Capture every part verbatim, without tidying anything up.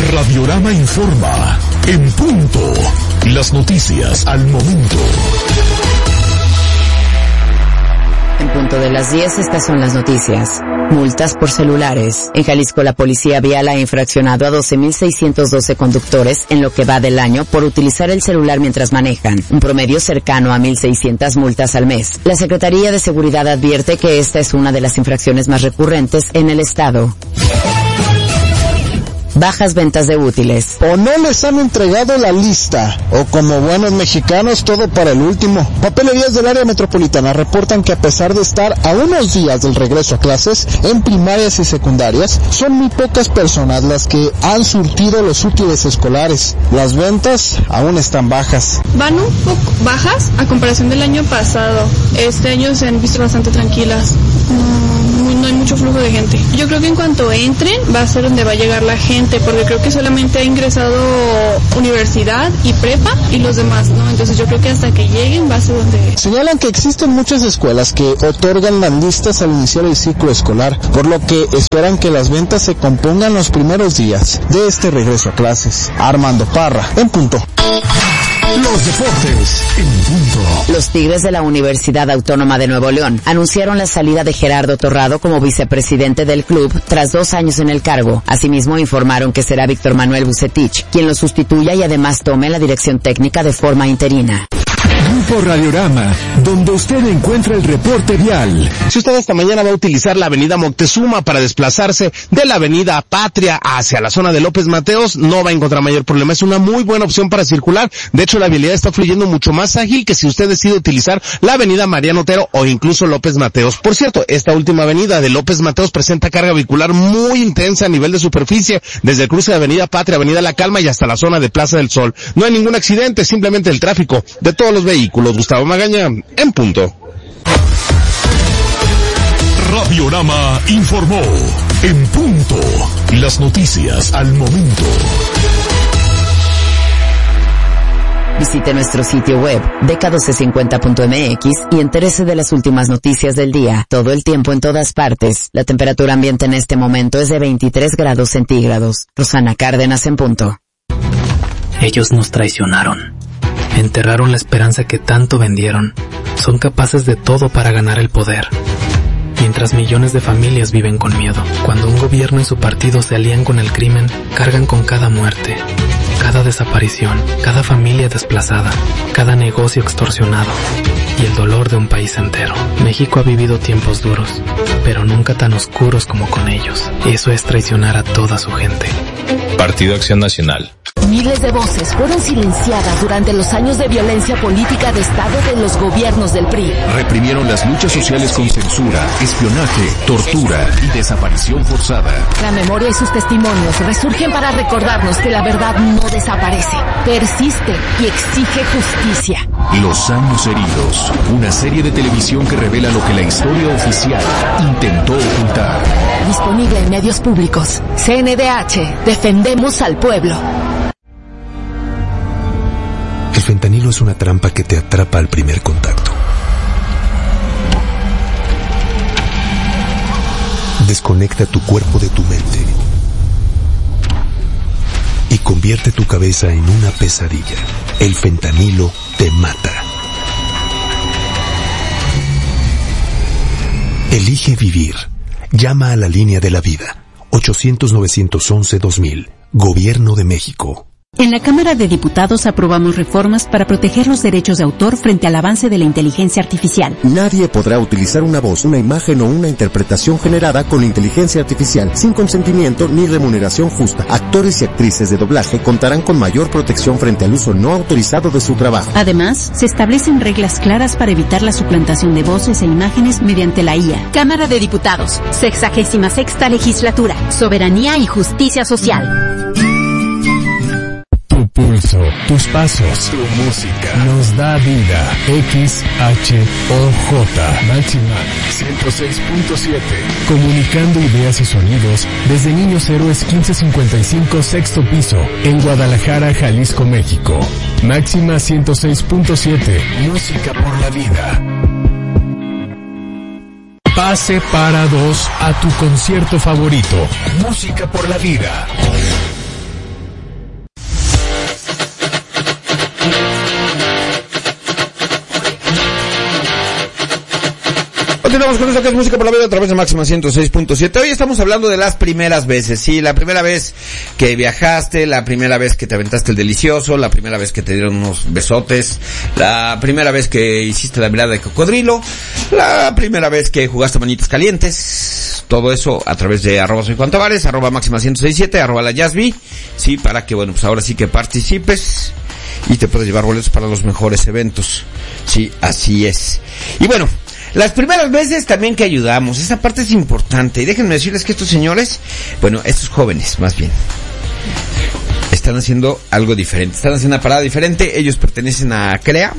Radiorama informa. En punto. Las noticias al momento. En punto de las diez, estas son las noticias. Multas por celulares. En Jalisco, la policía vial ha infraccionado a doce mil seiscientos doce conductores en lo que va del año por utilizar el celular mientras manejan, un promedio cercano a mil seiscientas multas al mes. La Secretaría de Seguridad advierte que esta es una de las infracciones más recurrentes en el estado. Bajas ventas de útiles. O no les han entregado la lista, o como buenos mexicanos, todo para el último. Papelerías del área metropolitana reportan que a pesar de estar a unos días del regreso a clases, en primarias y secundarias, son muy pocas personas las que han surtido los útiles escolares. Las ventas aún están bajas. Van un poco bajas a comparación del año pasado. Este año se han visto bastante tranquilas. No, no hay mucho flujo de gente. Yo creo que en cuanto entren, va a ser donde va a llegar la gente, porque creo que solamente ha ingresado universidad y prepa y los demás, ¿no? Entonces yo creo que hasta que lleguen va a ser donde... Señalan que existen muchas escuelas que otorgan las listas al iniciar el ciclo escolar, por lo que esperan que las ventas se compongan los primeros días de este regreso a clases. Armando Parra, en punto. Los deportes en punto. Los Tigres de la Universidad Autónoma de Nuevo León anunciaron la salida de Gerardo Torrado como vicepresidente del club tras dos años en el cargo. Asimismo, informaron que será Víctor Manuel Bucetich quien lo sustituya y además tome la dirección técnica de forma interina. Grupo Radiorama, donde usted encuentra el reporte vial. Si usted esta mañana va a utilizar la avenida Moctezuma para desplazarse de la avenida Patria hacia la zona de López Mateos, no va a encontrar mayor problema. Es una muy buena opción para circular. De hecho, la vialidad está fluyendo mucho más ágil que si usted decide utilizar la avenida Mariano Otero o incluso López Mateos. Por cierto, esta última avenida de López Mateos presenta carga vehicular muy intensa a nivel de superficie, desde el cruce de avenida Patria, avenida La Calma y hasta la zona de Plaza del Sol. No hay ningún accidente, simplemente el tráfico de todos los vehículos. Gustavo Magaña, en punto. Radiorama informó. En punto. Las noticias al momento. Visite nuestro sitio web D K doce cincuenta punto M X y entérese de las últimas noticias del día, todo el tiempo en todas partes. La temperatura ambiente en este momento es de veintitrés grados centígrados. Rosana Cárdenas, en punto. Ellos nos traicionaron. Enterraron la esperanza que tanto vendieron. Son capaces de todo para ganar el poder. Mientras millones de familias viven con miedo. Cuando un gobierno y su partido se alían con el crimen, cargan con cada muerte, cada desaparición, cada familia desplazada, cada negocio extorsionado y el dolor de un país entero. México ha vivido tiempos duros, pero nunca tan oscuros como con ellos. Eso es traicionar a toda su gente. Partido Acción Nacional. Miles de voces fueron silenciadas durante los años de violencia política de Estado de los gobiernos del P R I. Reprimieron las luchas sociales con censura, espionaje, tortura y desaparición forzada. La memoria y sus testimonios resurgen para recordarnos que la verdad no desaparece, persiste y exige justicia. Los años heridos, una serie de televisión que revela lo que la historia oficial intentó ocultar. Disponible en medios públicos. C N D H, defendemos al pueblo. El fentanilo es una trampa que te atrapa al primer contacto. Desconecta tu cuerpo de tu mente y convierte tu cabeza en una pesadilla. El fentanilo te mata. Elige vivir. Llama a la línea de la vida. ochocientos, novecientos once, dos mil. Gobierno de México. En la Cámara de Diputados aprobamos reformas para proteger los derechos de autor frente al avance de la inteligencia artificial. Nadie podrá utilizar una voz, una imagen o una interpretación generada con inteligencia artificial sin consentimiento ni remuneración justa. Actores y actrices de doblaje contarán con mayor protección frente al uso no autorizado de su trabajo. Además, se establecen reglas claras para evitar la suplantación de voces e imágenes mediante la I A. Cámara de Diputados, sexagésima sexta legislatura, soberanía y justicia social. Tu pulso, tus pasos, tu música nos da vida. X H O J Máxima ciento seis punto siete. Comunicando ideas y sonidos desde Niños Héroes quince cincuenta y cinco sexto piso en Guadalajara, Jalisco, México. Máxima ciento seis punto siete. Música por la vida. Pase para dos a tu concierto favorito. Música por la vida. Continuamos con esto que es Música por la Vida a través de Máxima ciento seis punto siete. Hoy estamos hablando de las primeras veces. Sí, la primera vez que viajaste, la primera vez que te aventaste el delicioso, la primera vez que te dieron unos besotes, la primera vez que hiciste la mirada de cocodrilo, la primera vez que jugaste manitas calientes. Todo eso a través de arroba soy Juan Tavares, arroba Máxima ciento seis punto siete, arroba la Yasby. Sí, para que, bueno, pues ahora sí que participes y te puedes llevar boletos para los mejores eventos. Sí, así es. Y bueno, las primeras veces también que ayudamos, esa parte es importante. Y déjenme decirles que estos señores, bueno, estos jóvenes más bien, están haciendo algo diferente, están haciendo una parada diferente. Ellos pertenecen a CREA,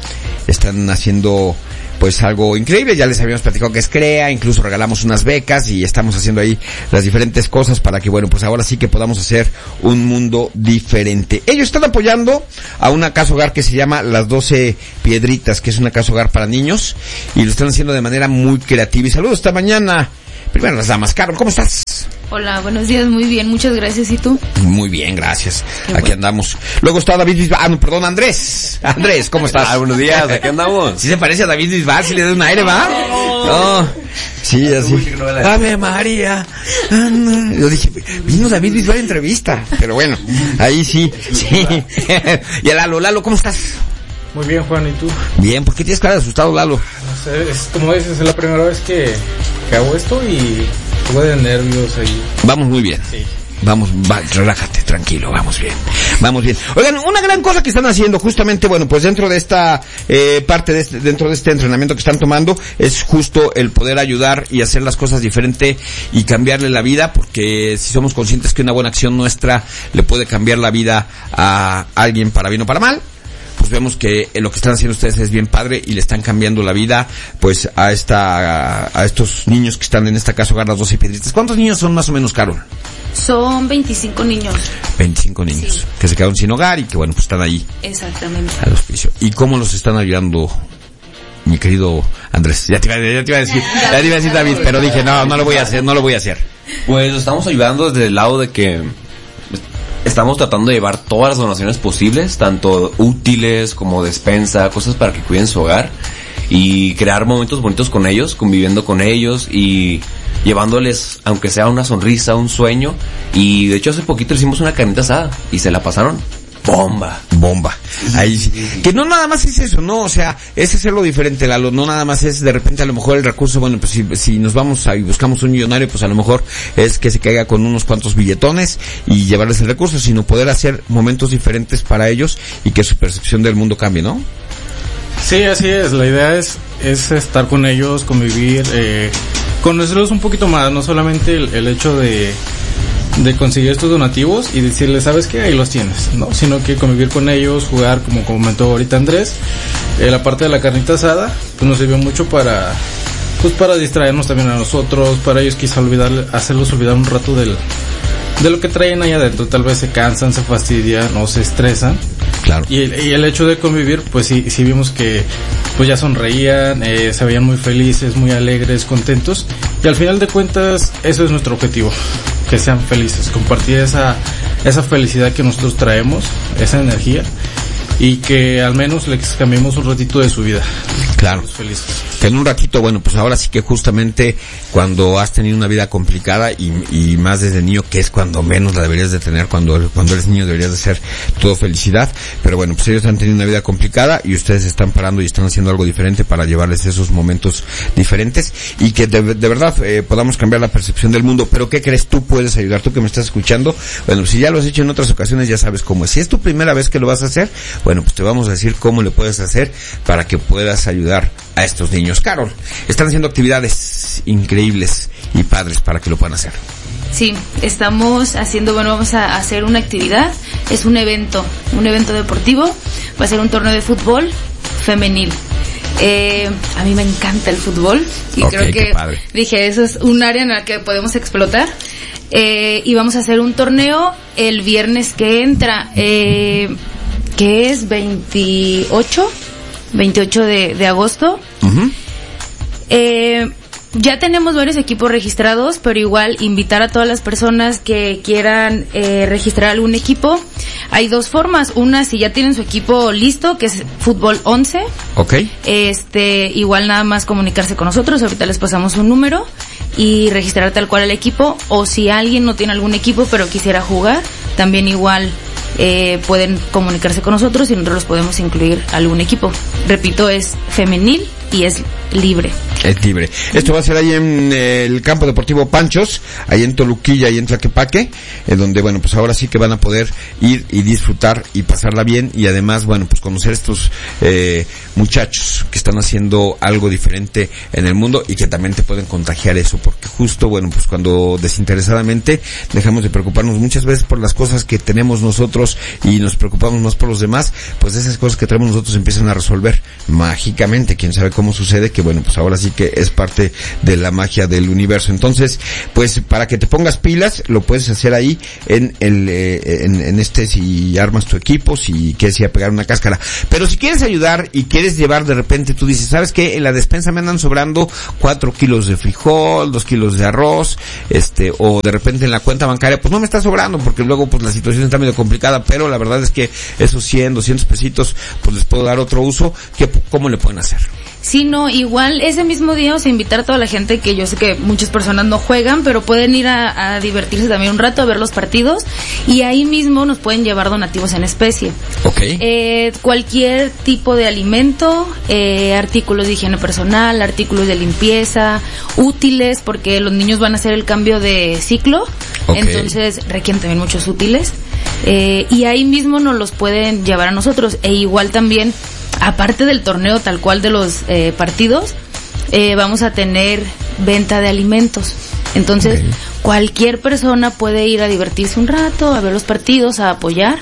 están haciendo pues algo increíble. Ya les habíamos platicado que es CREA, incluso regalamos unas becas y estamos haciendo ahí las diferentes cosas para que, bueno, pues ahora sí que podamos hacer un mundo diferente. Ellos están apoyando a una casa hogar que se llama Las doce Piedritas, que es una casa hogar para niños, y lo están haciendo de manera muy creativa. Y saludos esta mañana. Primero las damas. Carol, ¿cómo estás? Hola, buenos días, muy bien, muchas gracias. ¿Y tú? Muy bien, gracias. Qué aquí bueno. andamos. Luego está David Bisbal. Ah, no, perdón, Andrés. Andrés, ¿cómo estás? Ah, buenos días, aquí andamos. ¿Sí se parece a David Bisbal? ¿Sí le da un aire, va? No. Sí, así. Ave María. Ana. Yo dije, vino David Bisbal a entrevista. Pero bueno, ahí sí. Sí. Y a Lalo, Lalo, ¿cómo estás? Muy bien, Juan, ¿y tú? Bien, ¿por qué tienes cara de asustado, Lalo? No sé, es como dices, es la primera vez que, que hago esto y tuve de nervios ahí. Vamos muy bien. Sí. Vamos, va, relájate, tranquilo, vamos bien, vamos bien. Oigan, una gran cosa que están haciendo justamente, bueno, pues dentro de esta eh, parte, de este, dentro de este entrenamiento que están tomando, es justo el poder ayudar y hacer las cosas diferente y cambiarle la vida, porque si somos conscientes que una buena acción nuestra le puede cambiar la vida a alguien para bien o para mal, pues vemos que lo que están haciendo ustedes es bien padre y le están cambiando la vida pues a esta a, a estos niños que están en esta casa hogar Las doce Piedritas. ¿Cuántos niños son más o menos, Carol? Son veinticinco niños. veinticinco niños, sí, que se quedaron sin hogar y que bueno, pues están ahí. Exactamente. Al hospicio. ¿Y cómo los están ayudando, mi querido Andrés? Ya te iba, ya te iba a decir, ya te iba a decir David, pero dije, no, no lo voy a hacer, no lo voy a hacer. Pues lo estamos ayudando desde el lado de que estamos tratando de llevar todas las donaciones posibles, tanto útiles como despensa, cosas para que cuiden su hogar y crear momentos bonitos con ellos, conviviendo con ellos y llevándoles, aunque sea una sonrisa, un sueño. Y de hecho hace poquito hicimos una carnita asada y se la pasaron bomba. Bomba. Ahí sí. Que no nada más es eso, ¿no? O sea, es hacerlo diferente, Lalo. No nada más es de repente a lo mejor el recurso, bueno, pues si, si nos vamos a, y buscamos un millonario, pues a lo mejor es que se caiga con unos cuantos billetones y llevarles el recurso, sino poder hacer momentos diferentes para ellos y que su percepción del mundo cambie, ¿no? Sí, así es. La idea es, es estar con ellos, convivir, eh, conocerlos un poquito más, no solamente el, el hecho de de conseguir estos donativos y decirles, ¿sabes qué? Ahí los tienes, ¿no? Sino que convivir con ellos, jugar, como comentó ahorita Andrés. Eh, la parte de la carnita asada, pues nos sirvió mucho para, pues para distraernos también a nosotros, para ellos quizá olvidar, hacerlos olvidar un rato del, de lo que traen ahí adentro. Tal vez se cansan, se fastidian o se estresan. Claro. Y, y el hecho de convivir, pues sí, sí vimos que pues ya sonreían, eh, se veían muy felices, muy alegres, contentos. Y al final de cuentas, eso es nuestro objetivo, que sean felices, compartir esa esa felicidad que nosotros traemos, esa energía, y que al menos les cambiemos un ratito de su vida. Claro. Felices. Que en un ratito, bueno, pues ahora sí que justamente cuando has tenido una vida complicada y, y más desde niño, que es cuando menos la deberías de tener, cuando cuando eres niño deberías de ser todo felicidad, pero bueno, pues ellos han tenido una vida complicada y ustedes están parando y están haciendo algo diferente para llevarles esos momentos diferentes y que de, de verdad eh, podamos cambiar la percepción del mundo. Pero ¿qué crees? Tú puedes ayudar, tú que me estás escuchando. Bueno, si ya lo has hecho en otras ocasiones ya sabes cómo es. Si es tu primera vez que lo vas a hacer, bueno, pues te vamos a decir cómo le puedes hacer para que puedas ayudar a estos niños. Carol, están haciendo actividades increíbles y padres para que lo puedan hacer. Sí, estamos haciendo, bueno, vamos a hacer una actividad, es un evento, un evento deportivo, va a ser un torneo de fútbol femenil. Eh, a mí me encanta el fútbol y okay, creo que dije, eso es un área en la que podemos explotar. Eh, y vamos a hacer un torneo el viernes que entra, eh, que es veintiocho de, de agosto. Uh-huh. Eh, ya tenemos varios equipos registrados, pero igual invitar a todas las personas que quieran eh, registrar algún equipo Hay dos formas. Una, si ya tienen su equipo listo, que es Fútbol once. Ok. Este, igual nada más comunicarse con nosotros. Ahorita les pasamos un número y registrar tal cual el equipo. O si alguien no tiene algún equipo pero quisiera jugar, también igual eh, pueden comunicarse con nosotros y nosotros los podemos incluir a algún equipo. Repito, es femenil y es libre. Es libre. Esto va a ser ahí en eh, el campo deportivo Panchos, ahí en Toluquilla y en Tlaquepaque, en donde, bueno, pues ahora sí que van a poder ir y disfrutar y pasarla bien y además, bueno, pues conocer estos eh, muchachos que están haciendo algo diferente en el mundo y que también te pueden contagiar eso, porque justo, bueno, pues cuando desinteresadamente dejamos de preocuparnos muchas veces por las cosas que tenemos nosotros y nos preocupamos más por los demás, pues esas cosas que tenemos nosotros empiezan a resolver mágicamente. Quién sabe cómo sucede, que bueno, pues ahora sí que es parte de la magia del universo. Entonces, pues para que te pongas pilas, lo puedes hacer ahí en el eh, en, en este, si armas tu equipo, si quieres ir a pegar una cáscara. Pero si quieres ayudar y quieres llevar de repente, tú dices, ¿sabes qué? En la despensa me andan sobrando cuatro kilos de frijol, dos kilos de arroz, este, o de repente en la cuenta bancaria, pues no me está sobrando, porque luego pues la situación está medio complicada, pero la verdad es que esos cien, doscientos pesitos, pues les puedo dar otro uso. ¿Qué, cómo le pueden hacer? Sí, no, igual ese mismo día, o sea, invitar a toda la gente, que yo sé que muchas personas no juegan, pero pueden ir a, a divertirse también un rato, a ver los partidos, y ahí mismo nos pueden llevar donativos en especie. Ok. Eh, cualquier tipo de alimento, eh, artículos de higiene personal, artículos de limpieza, útiles, porque los niños van a hacer el cambio de ciclo, okay. Entonces requieren también muchos útiles, eh, y ahí mismo nos los pueden llevar a nosotros, e igual también, aparte del torneo tal cual de los eh, partidos, eh, vamos a tener venta de alimentos. Entonces, okay. Cualquier persona puede ir a divertirse un rato, a ver los partidos, a apoyar.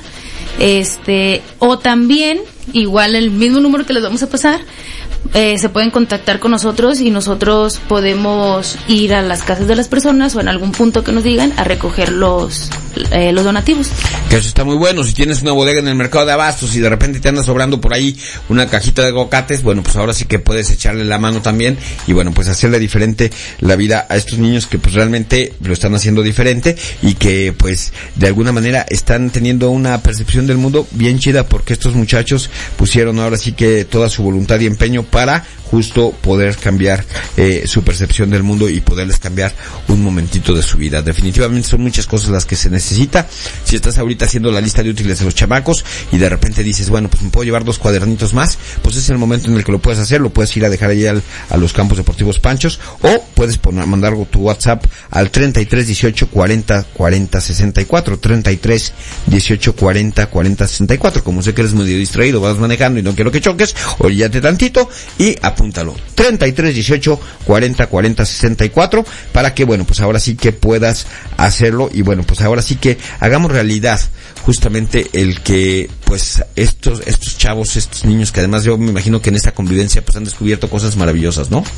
Este, o también, igual el mismo número que les vamos a pasar, eh, se pueden contactar con nosotros y nosotros podemos ir a las casas de las personas o en algún punto que nos digan a recoger los eh, los donativos. Que eso está muy bueno. Si tienes una bodega en el mercado de abastos y de repente te anda sobrando por ahí una cajita de aguacates, bueno, pues ahora sí que puedes echarle la mano también y bueno, pues hacerle diferente la vida a estos niños que pues realmente lo están haciendo diferente y que pues de alguna manera están teniendo una percepción del mundo bien chida, porque estos muchachos pusieron ahora sí que toda su voluntad y empeño para justo poder cambiar eh, su percepción del mundo y poderles cambiar un momentito de su vida. Definitivamente son muchas cosas las que se necesita. Si estás ahorita haciendo la lista de útiles de los chamacos y de repente dices, bueno, pues me puedo llevar dos cuadernitos más, pues es el momento en el que lo puedes hacer. Lo puedes ir a dejar ahí al, a los campos deportivos Panchos, o puedes poner, mandar tu WhatsApp al treinta y tres dieciocho cuarenta cuarenta sesenta y cuatro, treinta y tres dieciocho cuarenta cuarenta sesenta y cuatro. Como sé que eres medio distraído, vas manejando y no quiero que choques, oríllate tantito y apúntalo, treinta y tres dieciocho cuarenta cuarenta sesenta y cuatro, para que bueno, pues ahora sí que puedas hacerlo y bueno, pues ahora sí que hagamos realidad justamente el que pues estos estos chavos, estos niños que además yo me imagino que en esta convivencia pues han descubierto cosas maravillosas, ¿no?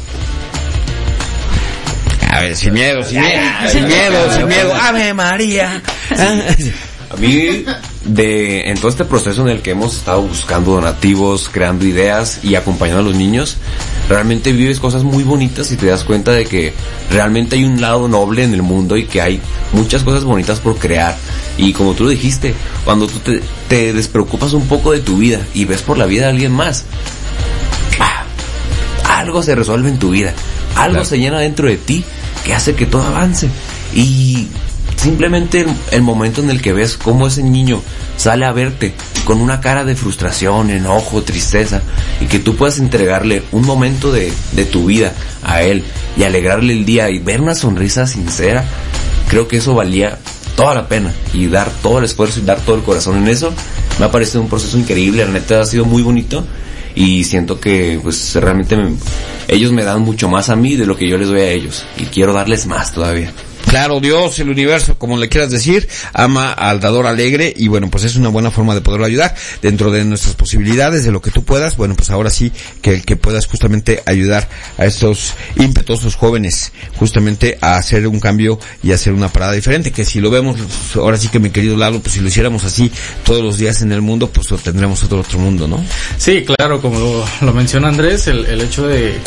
A ver, sin miedo, sin miedo, sin miedo, sin miedo. ¡Ave María! A mí, de, en todo este proceso en el que hemos estado buscando donativos, creando ideas y acompañando a los niños, realmente vives cosas muy bonitas y te das cuenta de que realmente hay un lado noble en el mundo y que hay muchas cosas bonitas por crear. Y como tú lo dijiste, cuando tú te, te despreocupas un poco de tu vida y ves por la vida de alguien más, ah, algo se resuelve en tu vida, algo claro. se llena dentro de ti que hace que todo avance. Y simplemente el, el momento en el que ves cómo ese niño sale a verte con una cara de frustración, enojo, tristeza, y que tú puedas entregarle un momento de, de tu vida a él y alegrarle el día y ver una sonrisa sincera, creo que eso valía toda la pena, y dar todo el esfuerzo y dar todo el corazón en eso me ha parecido un proceso increíble. La neta ha sido muy bonito y siento que pues realmente me, ellos me dan mucho más a mí de lo que yo les doy a ellos, y quiero darles más todavía. Claro, Dios, el universo, como le quieras decir, ama al dador alegre y bueno, pues es una buena forma de poderlo ayudar dentro de nuestras posibilidades, de lo que tú puedas. Bueno, pues ahora sí que, que puedas justamente ayudar a estos impetuosos jóvenes justamente a hacer un cambio y hacer una parada diferente, que si lo vemos, ahora sí que mi querido Lalo, pues si lo hiciéramos así todos los días en el mundo, pues tendremos otro otro mundo, ¿no? Sí, claro, como lo, lo menciona Andrés, el, el hecho de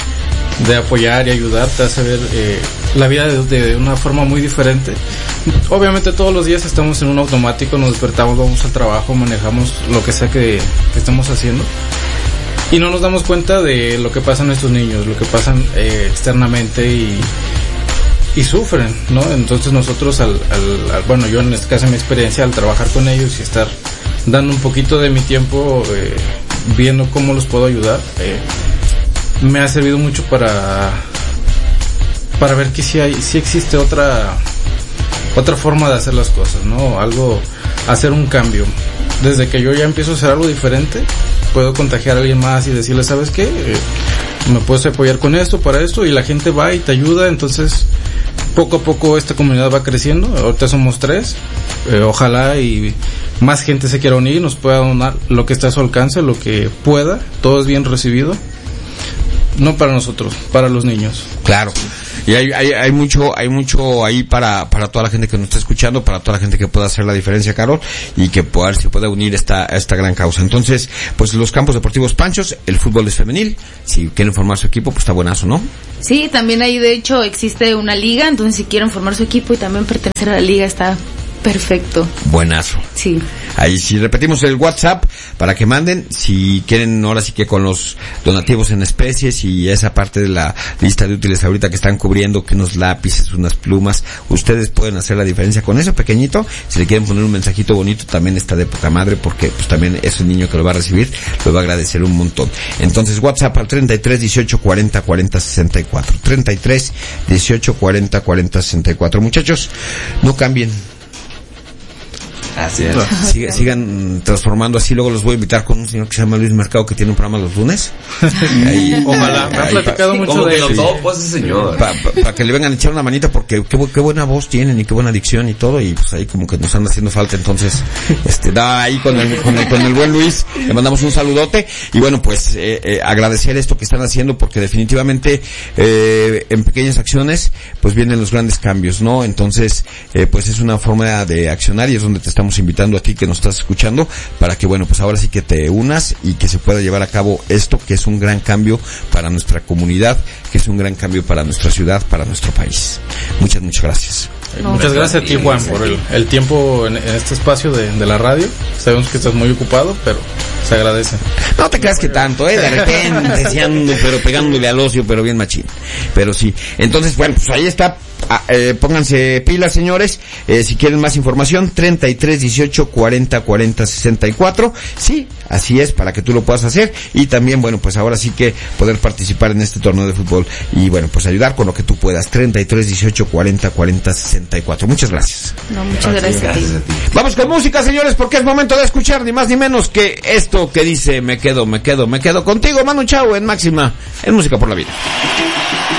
de apoyar y ayudar, te hace ver eh, la vida de, de una forma muy diferente. Obviamente todos los días estamos en un automático, nos despertamos, vamos al trabajo, manejamos lo que sea que, que estemos haciendo y no nos damos cuenta de lo que pasa en estos niños, lo que pasan eh, externamente y, y sufren, ¿no? Entonces nosotros al, al, al, bueno, yo en este caso, en mi experiencia, al trabajar con ellos y estar dando un poquito de mi tiempo eh, viendo cómo los puedo ayudar, eh, me ha servido mucho para para ver que sí hay, sí existe otra otra forma de hacer las cosas, ¿no? Algo, hacer un cambio. Desde que yo ya empiezo a hacer algo diferente, puedo contagiar a alguien más y decirle, ¿sabes qué? Eh, me puedes apoyar con esto, para esto, y la gente va y te ayuda. Entonces poco a poco esta comunidad va creciendo. Ahorita somos tres, eh, ojalá y más gente se quiera unir, nos pueda donar lo que está a su alcance, lo que pueda, todo es bien recibido. No para nosotros, para los niños. Claro. Y hay, hay, hay mucho, hay mucho ahí para, para toda la gente que nos está escuchando, para toda la gente que pueda hacer la diferencia, Carol, y que pueda, se pueda unir esta, a esta gran causa. Entonces, pues los campos deportivos Panchos, el fútbol es femenil, si quieren formar su equipo, pues está buenazo, ¿no? Sí, también ahí de hecho existe una liga, entonces si quieren formar su equipo y también pertenecer a la liga está perfecto. Buenazo. Sí. Ahí sí repetimos el WhatsApp para que manden, si quieren ahora sí que con los donativos en especies y esa parte de la lista de útiles ahorita que están cubriendo, que unos lápices, unas plumas, ustedes pueden hacer la diferencia con eso pequeñito. Si le quieren poner un mensajito bonito también está de poca madre, porque pues también ese niño que lo va a recibir lo va a agradecer un montón. Entonces WhatsApp al treinta y tres, dieciocho, cuarenta, cuarenta, sesenta y cuatro. treinta y tres, dieciocho, cuarenta, cuarenta, sesenta y cuatro. Muchachos, no cambien. Así es. Sigan, sigan transformando así. Luego los voy a invitar con un señor que se llama Luis Mercado, que tiene un programa los lunes. Ahí, ojalá. Me han platicado pa, mucho de eso. Todo, pues, ese señor. Para pa, pa que le vengan a echar una manita, porque qué, qué buena voz tienen y qué buena dicción y todo. Y pues ahí como que nos anda haciendo falta. Entonces, este, da ahí con el, con el, con el buen Luis. Le mandamos un saludote. Y bueno, pues, eh, eh, agradecer esto que están haciendo, porque definitivamente, eh, en pequeñas acciones, pues vienen los grandes cambios, ¿no? Entonces, eh, pues es una forma de accionar y es donde te estamos invitando a ti que nos estás escuchando para que, bueno, pues ahora sí que te unas y que se pueda llevar a cabo esto, que es un gran cambio para nuestra comunidad, que es un gran cambio para nuestra ciudad, para nuestro país. Muchas, muchas gracias. No, muchas gracias a ti, Juan, por el, el tiempo en, en este espacio de, de la radio. Sabemos que estás muy ocupado, pero se agradece. No te creas que tanto, eh, de repente deseando, pero pegándole al ocio, pero bien machín. Pero sí. Entonces, bueno, pues ahí está. Ah, eh, pónganse pilas, señores. Eh, si quieren más información, treinta y tres, dieciocho, cuarenta, cuarenta, sesenta y cuatro. Sí, así es, para que tú lo puedas hacer. Y también, bueno, pues ahora sí que poder participar en este torneo de fútbol. Y bueno, pues ayudar con lo que tú puedas. treinta y tres, dieciocho, cuarenta, cuarenta, sesenta y cuatro. Muchas gracias. No, muchas gracias, gracias a ti. Vamos con música, señores, porque es momento de escuchar ni más ni menos que esto que dice: me quedo, me quedo, me quedo contigo, Manu Chao, en Máxima, en Música por la Vida.